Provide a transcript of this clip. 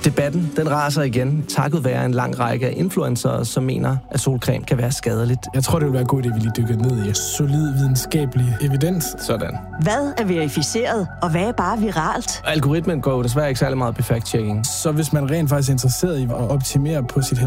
Debatten, den raser igen, takket være en lang række af influencere, som mener, at solcreme kan være skadeligt. Jeg tror, det vil være god idé, at vi lige dykker ned i solid videnskabelig evidens. Sådan. Hvad er verificeret, og hvad er bare viralt? Algoritmen går jo desværre ikke særlig meget på fact-checking. Så hvis man rent faktisk er interesseret i at optimere på sit